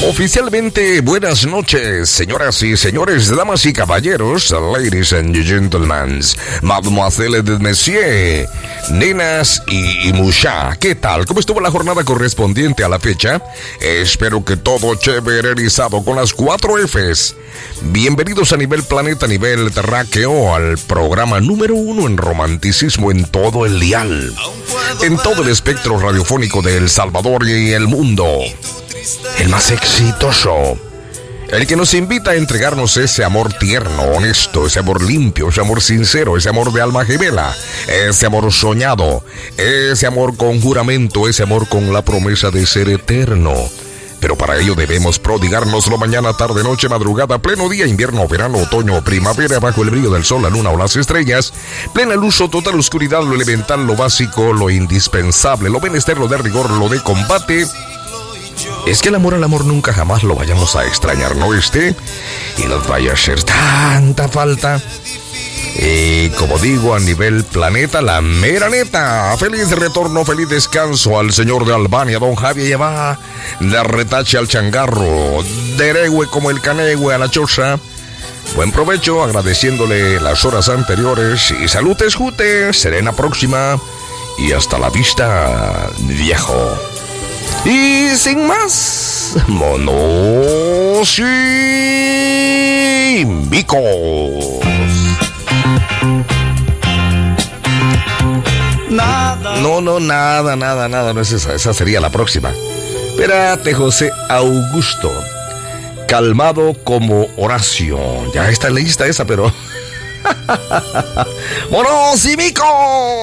Oficialmente, buenas noches, señoras y señores, damas y caballeros, ladies and gentlemen, mademoiselles et messieurs, nenas y mucha. ¿Qué tal? ¿Cómo estuvo la jornada correspondiente a la fecha? Espero que todo chévererizado con las 4 Fs. Bienvenidos a nivel planeta, a nivel terráqueo, al programa número 1 en romanticismo en todo el dial, en todo el espectro radiofónico de El Salvador y el mundo. El más exitoso, el que nos invita a entregarnos ese amor tierno, honesto, ese amor limpio, ese amor sincero, ese amor de alma gemela, ese amor soñado, ese amor con juramento, ese amor con la promesa de ser eterno. Pero para ello debemos prodigárnoslo mañana, tarde, noche, madrugada, pleno día, invierno, verano, otoño o primavera, bajo el brillo del sol, la luna o las estrellas, plena luz o total oscuridad, lo elemental, lo básico, lo indispensable, lo menester, lo de rigor, lo de combate. Es que el amor al amor nunca jamás lo vayamos a extrañar, ¿no? Y nos vaya a hacer tanta falta. Y como digo, a nivel planeta, la mera neta. Feliz retorno, feliz descanso al señor de Albania, don Javier Lleva, de Retache al Changarro, de Eregue como el Canegüe a la Choza. Buen provecho, agradeciéndole las horas anteriores y salutes, jutes, serena próxima y hasta la vista, viejo. Y sin más, monos y micos. No, nada, no es esa sería la próxima. Espérate, José Augusto, calmado como Horacio. Ya está lista esa, pero... ¡Monos y micos!